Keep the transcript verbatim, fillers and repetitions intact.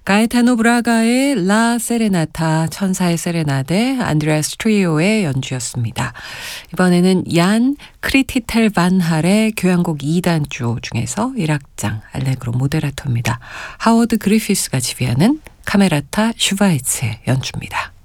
가에타노 브라가의 라 세레나타, 천사의 세레나데, 안드레아스 트리오의 연주였습니다. 이번에는 얀 크리티텔 반 할의 교향곡 이 단조 중에서 일 악장 알레그로 모데라토입니다. 하워드 그리피스가 지휘하는 카메라타 슈바이츠의 연주입니다.